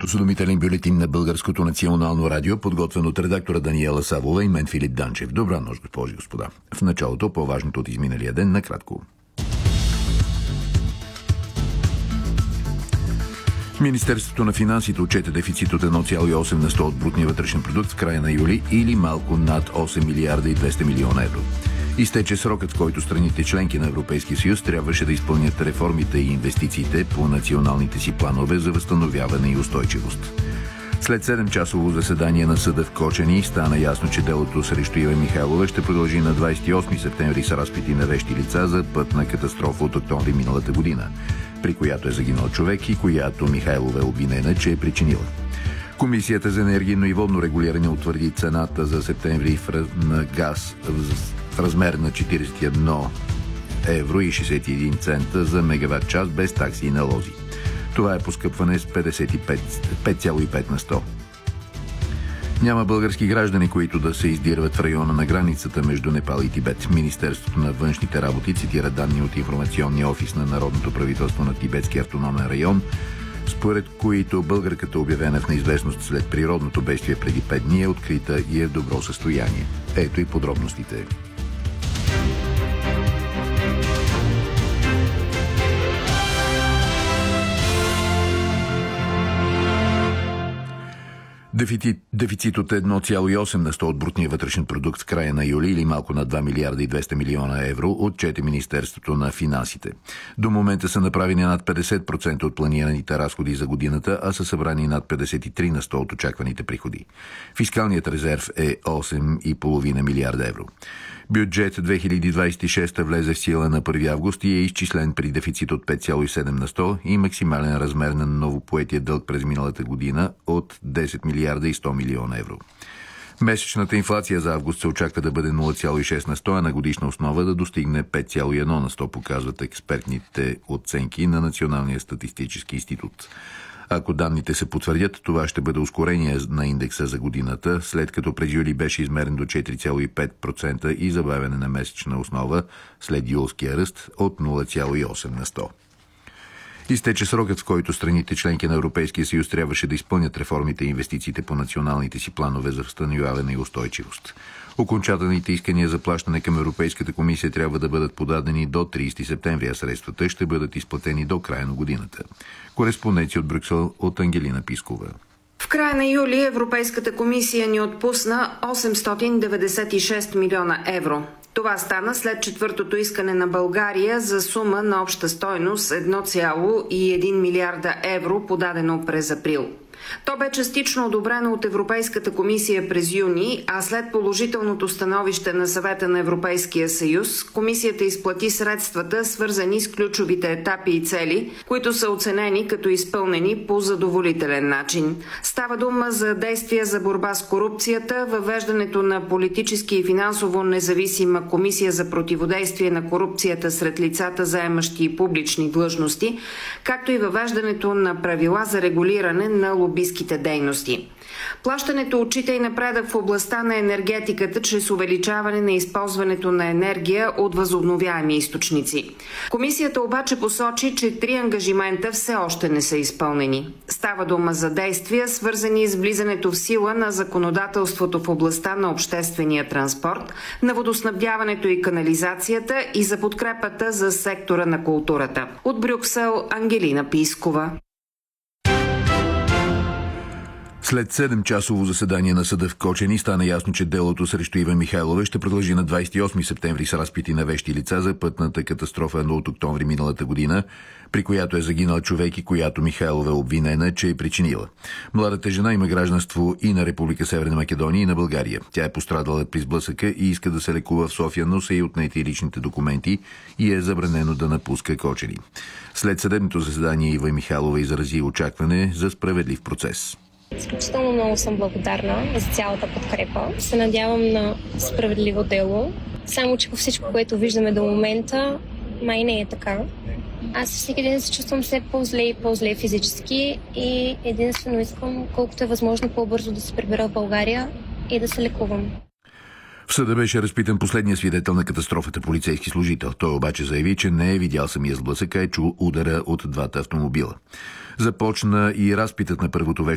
осведомителен бюлетин на Българското национално радио, подготвен от редактора Даниела Савова и мен Филип Данчев. Добра нощ, госпожи и господа. В началото по-важното от изминалия ден накратко. Министерството на финансите отчете дефицит от 1,8% от брутния вътрешен продукт в края на юли или малко над 8 милиарда и 200 милиона евро. Изтече срокът, в който страните членки на Европейския съюз трябваше да изпълнят реформите и инвестициите по националните си планове за възстановяване и устойчивост. След 7-часово заседание на съда в Кочани стана ясно, че делото срещу Ива Михайлова ще продължи на 28 септември с разпити на вещи лица за пътна катастрофа от октомври миналата година, при която е загинал човек и която Михайлова е обвинена, че е причинила. Комисията за енергийно и водно регулиране утвърди цената за септември на газ в размер на 41 евро и 61 цента за мегаватт час без такси и налози. Това е поскъпване с 5,5 на 100. Няма български граждани, които да се издирват в района на границата между Непал и Тибет. Министерството на външните работи цитира данни от информационния офис на Народното правителство на Тибетския автономен район, според които българката, обявена в неизвестност след природното бедствие преди 5 дни, е открита и е в добро състояние. Ето и подробностите. Дефицит от 1,8% от брутния вътрешен продукт в края на юли или малко над 2 милиарда и 200 милиона евро отчете Министерството на финансите. До момента са направени над 50% от планираните разходи за годината, а са събрани над 53% от очакваните приходи. Фискалният резерв е 8,5 милиарда евро. Бюджет 2026 влезе в сила на 1 август и е изчислен при дефицит от 5,7% и максимален размер на новопоетия дълг през миналата година от 10 милиарда и 100 милиона евро. Месечната инфлация за август се очаква да бъде 0,6%, а на годишна основа да достигне 5,1%, показват експертните оценки на Националния статистически институт. Ако данните се потвърдят, това ще бъде ускорение на индекса за годината, след като през юли беше измерен до 4,5% и забавяне на месечна основа след юлския ръст от 0,8%. Изтече срокът, в който страните членки на Европейския съюз трябваше да изпълнят реформите и инвестициите по националните си планове за възстановяване и устойчивост. Окончателните искания за плащане към Европейската комисия трябва да бъдат подадени до 30 септември, а средствата ще бъдат изплатени до края на годината. Кореспонденция от Брюксел от Ангелина Пискова. В края на юли Европейската комисия ни отпусна 896 милиона евро. Това стана след четвъртото искане на България за сума на обща стойност 1,1 милиарда евро, подадено през април. То бе частично одобрено от Европейската комисия през юни, а след положителното становище на Съвета на Европейския съюз, комисията изплати средствата, свързани с ключовите етапи и цели, които са оценени като изпълнени по задоволителен начин. Става дума за действия за борба с корупцията, въвеждането на политически и финансово независима комисия за противодействие на корупцията сред лицата, заемащи публични длъжности, както и въвеждането на правила за регулиране на лобистките дейности. Плащането отчита и напредък в областта на енергетиката чрез увеличаване на използването на енергия от възобновяеми източници. Комисията обаче посочи, че 3 ангажимента все още не са изпълнени. Става дума за действия, свързани с влизането в сила на законодателството в областта на обществения транспорт, на водоснабдяването и канализацията и за подкрепата за сектора на културата. От Брюксел, Ангелина Пискова. След 7-часово заседание на съда в Кочани стана ясно, че делото срещу Ива Михайлова ще продължи на 28 септември с разпити на вещи лица за пътната катастрофа от октомври миналата година, при която е загинал човек и която Михайлова е обвинена, че е причинила. Младата жена има гражданство и на Република Северна Македония, и на България. Тя е пострадала при сблъсъка и иска да се лекува в София, но са и отнети личните документи и е забранено да напуска Кочани. След съдебното заседание Ива Михайлова изрази очакване за справедлив процес. Изключително много съм благодарна за цялата подкрепа. Се надявам на справедливо дело. Само че по всичко, което виждаме до момента, май не е така. Аз всеки ден се чувствам все по-зле и по-зле физически и единствено искам колкото е възможно по-бързо да се прибера в България и да се лекувам. В съда беше разпитан последния свидетел на катастрофата, полицейски служител. Той обаче заяви, че не е видял самия сблъсък, а е чул удара от двата автомобила. Започна и разпитът на първото